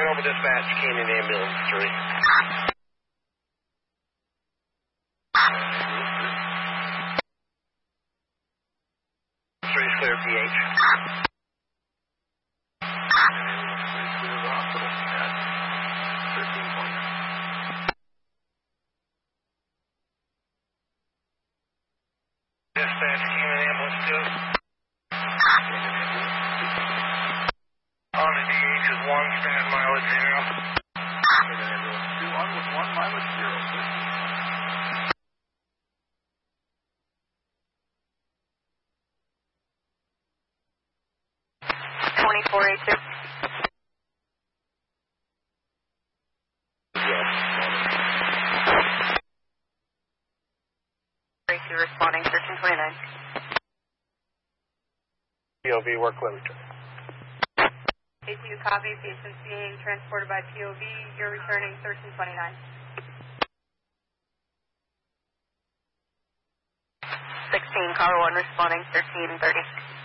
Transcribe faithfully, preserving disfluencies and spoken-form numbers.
Normal dispatch, Canyon Ambulance three. three is clear P H. Dispatch, Canyon Ambulance two. On the D H is one, stand mileage zero. two on with one mileage zero. twenty-four eighty-two. Yes. Tracy responding, thirteen twenty-nine. P O V, work limit. A T U copy, patient being transported by P O V, you're returning thirteen twenty-nine. sixteen, car one responding, thirteen thirty.